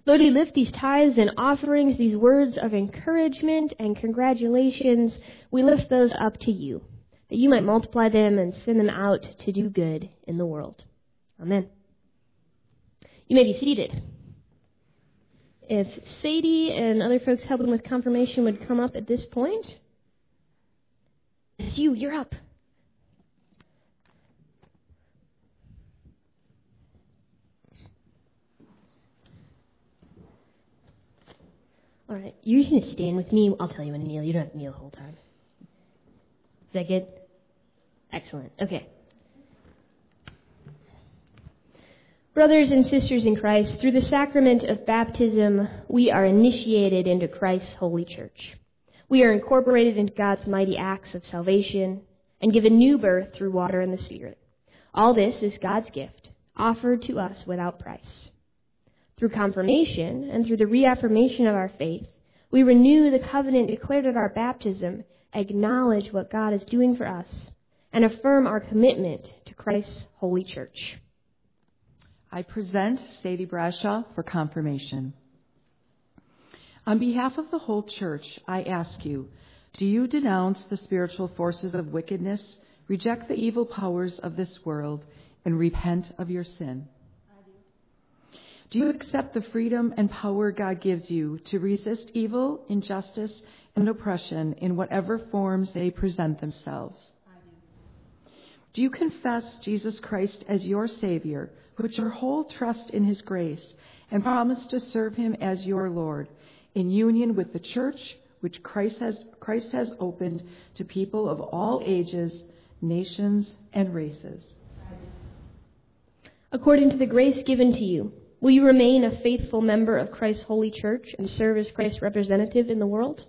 Lord, we lift these tithes and offerings, these words of encouragement and congratulations. We lift those up to you, that you might multiply them and send them out to do good in the world. Amen. You may be seated. If Sadie and other folks helping with confirmation would come up at this point. It's you, you're up. All right, you're going to stand with me. I'll tell you when to kneel. You don't have to kneel the whole time. Is that good? Excellent. Okay. Brothers and sisters in Christ, through the sacrament of baptism, we are initiated into Christ's holy church. We are incorporated into God's mighty acts of salvation and given new birth through water and the Spirit. All this is God's gift, offered to us without price. Through confirmation and through the reaffirmation of our faith, we renew the covenant declared at our baptism, acknowledge what God is doing for us, and affirm our commitment to Christ's holy church. I present Sadie Bradshaw for confirmation. On behalf of the whole church, I ask you, do you denounce the spiritual forces of wickedness, reject the evil powers of this world, and repent of your sin? I do. Do you accept the freedom and power God gives you to resist evil, injustice, and oppression in whatever forms they present themselves? I do. Do you confess Jesus Christ as your Savior, put your whole trust in His grace, and promise to serve Him as your Lord, in union with the church which Christ has opened to people of all ages, nations, and races? According to the grace given to you, will you remain a faithful member of Christ's holy church and serve as Christ's representative in the world?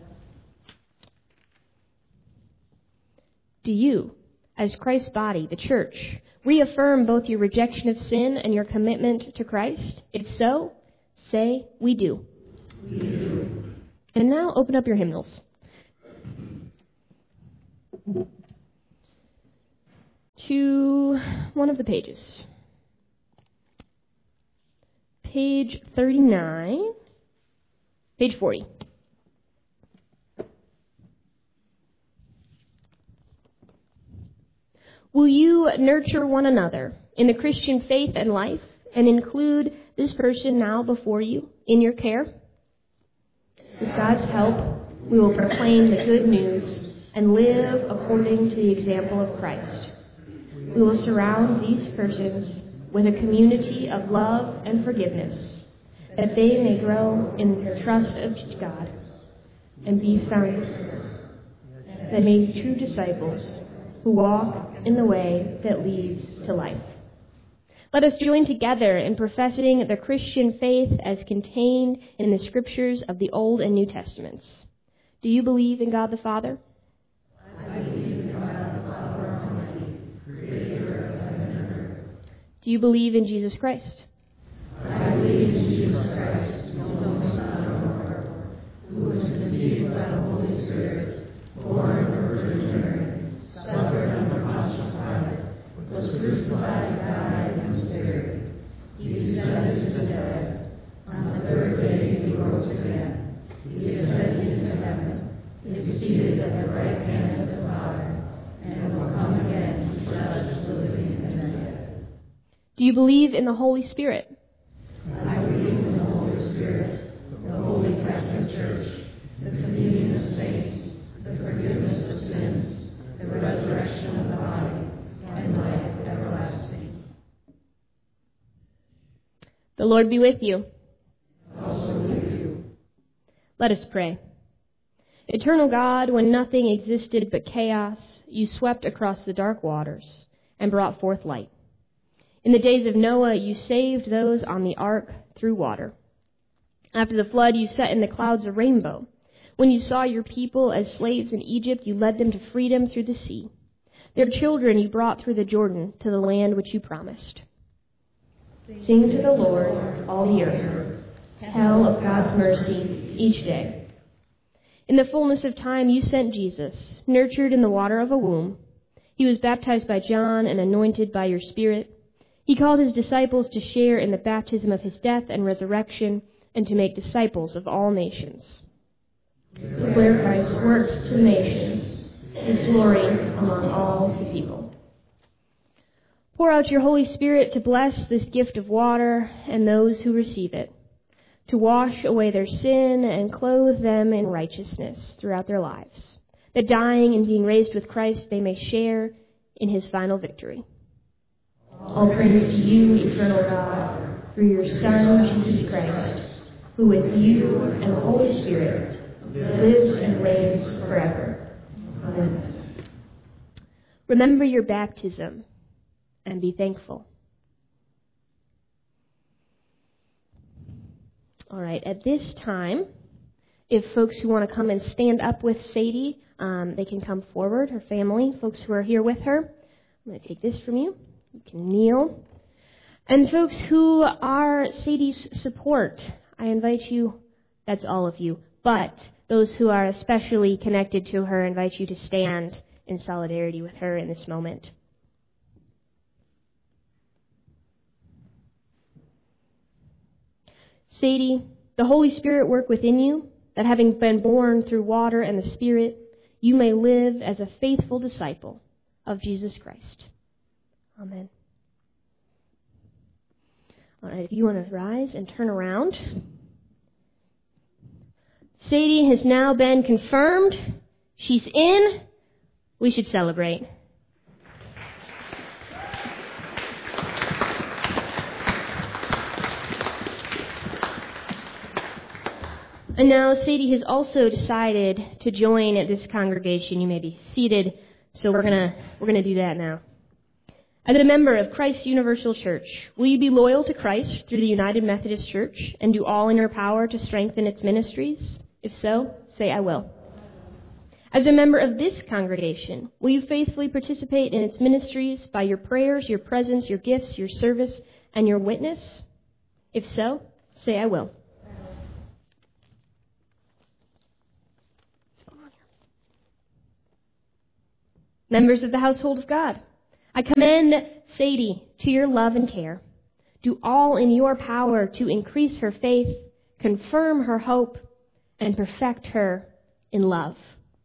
Do you, as Christ's body, the church, reaffirm both your rejection of sin and your commitment to Christ? If so, say, we do. We do. And now open up your hymnals. To one of the pages. Page 39. Page 40. Will you nurture one another in the Christian faith and life and include this person now before you in your care? With God's help, we will proclaim the good news and live according to the example of Christ. We will surround these persons with a community of love and forgiveness, that they may grow in their trust of God and be found that may be true disciples who walk in the way that leads to life. Let us join together in professing the Christian faith as contained in the scriptures of the Old and New Testaments. Do you believe in God the Father? I believe in God the Father Almighty, creator of heaven and earth. Do you believe in Jesus Christ? I believe in Jesus Christ, the only Son of God, who was conceived by the Holy Spirit, born of the Virgin Mary, suffered under Pontius Pilate, was crucified, died, and was buried. He descended into the dead. On the third day he rose again. He ascended into heaven, is seated at the right hand of the Father, and will come again to judge the living and the dead. Do you believe in the Holy Spirit? I believe in the Holy Spirit, the Holy Catholic Church, the communion of saints, the forgiveness of sins, the resurrection of the body, and life everlasting. The Lord be with you. Also with you. Let us pray. Eternal God, when nothing existed but chaos, you swept across the dark waters and brought forth light. In the days of Noah, you saved those on the ark through water. After the flood, you set in the clouds a rainbow. When you saw your people as slaves in Egypt, you led them to freedom through the sea. Their children you brought through the Jordan to the land which you promised. Sing to the Lord, all the earth. Tell of God's mercy each day. In the fullness of time, you sent Jesus, nurtured in the water of a womb. He was baptized by John and anointed by your Spirit. He called his disciples to share in the baptism of his death and resurrection and to make disciples of all nations. Declare Christ's works to the nations, his glory among all the people. Pour out your Holy Spirit to bless this gift of water and those who receive it, to wash away their sin and clothe them in righteousness throughout their lives, that dying and being raised with Christ they may share in his final victory. All praise to you, eternal God, through your Son, Jesus Christ, who with you and the Holy Spirit lives and reigns forever. Amen. Remember your baptism and be thankful. All right, at this time, if folks who want to come and stand up with Sadie, they can come forward, her family, folks who are here with her. I'm going to take this from you. You can kneel. And folks who are Sadie's support, I invite you, that's all of you, but those who are especially connected to her, I invite you to stand in solidarity with her in this moment. Sadie, the Holy Spirit work within you, that having been born through water and the Spirit, you may live as a faithful disciple of Jesus Christ. Amen. All right, if you want to rise and turn around. Sadie has now been confirmed. She's in. We should celebrate. And now Sadie has also decided to join this congregation. You may be seated, so we're gonna do that now. As a member of Christ's Universal Church, will you be loyal to Christ through the United Methodist Church and do all in your power to strengthen its ministries? If so, say, I will. As a member of this congregation, will you faithfully participate in its ministries by your prayers, your presence, your gifts, your service, and your witness? If so, say, I will. Members of the household of God, I commend Sadie to your love and care. Do all in your power to increase her faith, confirm her hope, and perfect her in love.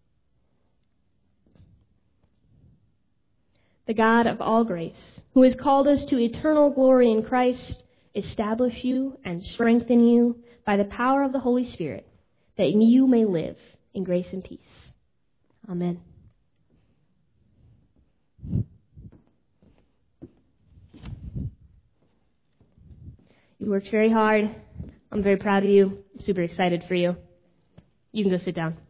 The God of all grace, who has called us to eternal glory in Christ, establish you and strengthen you by the power of the Holy Spirit, that you may live in grace and peace. Amen. You worked very hard. I'm very proud of you. Super excited for you. You can go sit down.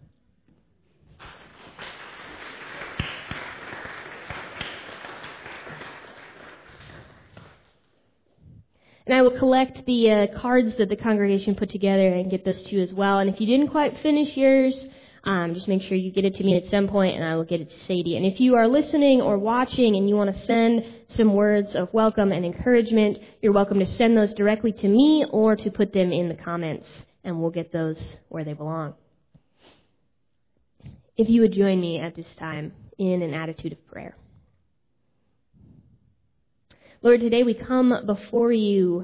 And I will collect the cards that the congregation put together and get those to you as well. And if you didn't quite finish yours, just make sure you get it to me at some point, and I will get it to Sadie. And if you are listening or watching and you want to send some words of welcome and encouragement, you're welcome to send those directly to me or to put them in the comments, and we'll get those where they belong. If you would join me at this time in an attitude of prayer. Lord, today we come before you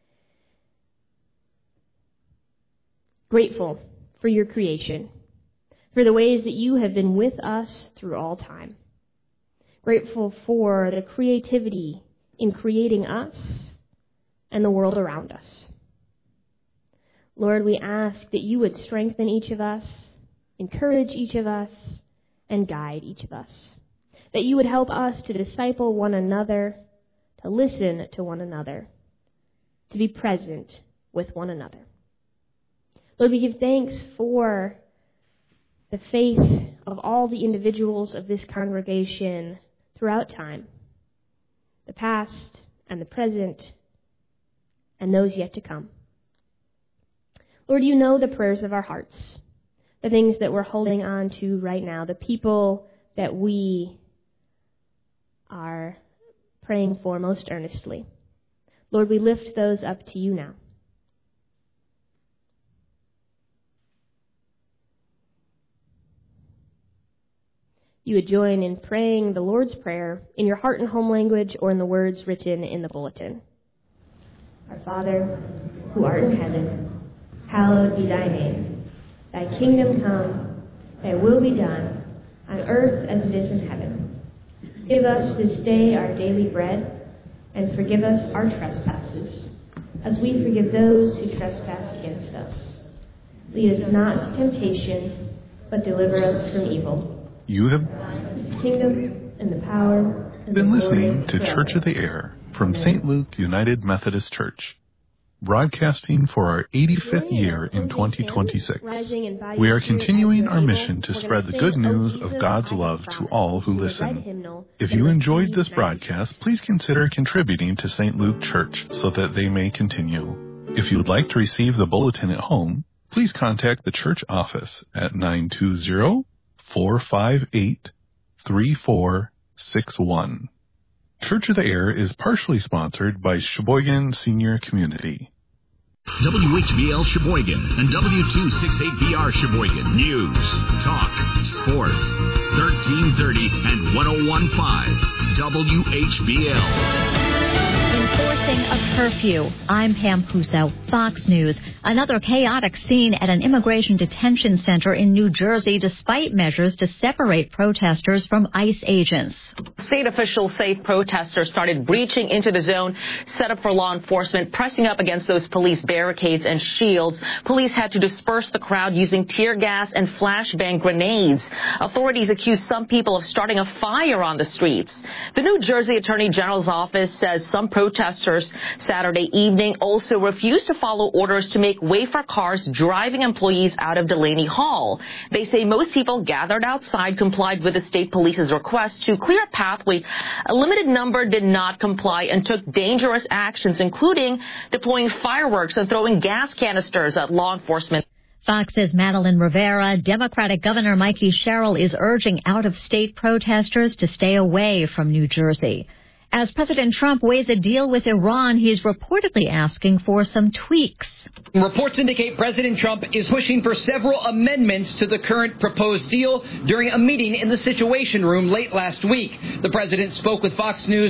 grateful for your creation, for the ways that you have been with us through all time. Grateful for the creativity in creating us and the world around us. Lord, we ask that you would strengthen each of us, encourage each of us, and guide each of us. That you would help us to disciple one another, to listen to one another, to be present with one another. Lord, we give thanks for the faith of all the individuals of this congregation throughout time, the past and the present, and those yet to come. Lord, you know the prayers of our hearts, the things that we're holding on to right now, the people that we are praying for most earnestly. Lord, we lift those up to you now. you would join in praying the Lord's Prayer in your heart and home language or in the words written in the bulletin. Our Father, who art in heaven, hallowed be thy name. Thy kingdom come, thy will be done, on earth as it is in heaven. Give us this day our daily bread, and forgive us our trespasses, as we forgive those who trespass against us. Lead us not into temptation, but deliver us from evil. You have The kingdom and the power and been the glory listening to forever. Church of the Air from St. Luke United Methodist Church, broadcasting for our 85th year in 2026. We are continuing our mission to spread the good news of God's love to all who listen. If you enjoyed this broadcast, please consider contributing to St. Luke Church so that they may continue. If you would like to receive the bulletin at home, please contact the church office at 920-458-3461. Church of the Air is partially sponsored by Sheboygan Senior Community. WHBL Sheboygan and W268BR Sheboygan. News, talk, sports. 1330 and 1015 WHBL. Enforcing a curfew. I'm Pam Puso, Fox News. Another chaotic scene at an immigration detention center in New Jersey despite measures to separate protesters from ICE agents. State officials say protesters started breaching into the zone set up for law enforcement, pressing up against those police barricades and shields. Police had to disperse the crowd using tear gas and flashbang grenades. Authorities accuse some people of starting a fire on the streets. The New Jersey Attorney General's office says some protesters Saturday evening also refused to follow orders to make way for cars driving employees out of Delaney Hall. They say most people gathered outside complied with the state police's request to clear a pathway. A limited number did not comply and took dangerous actions, including deploying fireworks and throwing gas canisters at law enforcement. Fox's Madeline Rivera. Democratic Governor Mikey Sherrill is urging out-of-state protesters to stay away from New Jersey. As President Trump weighs a deal with Iran, he's reportedly asking for some tweaks. Reports indicate President Trump is pushing for several amendments to the current proposed deal during a meeting in the Situation Room late last week. The president spoke with Fox News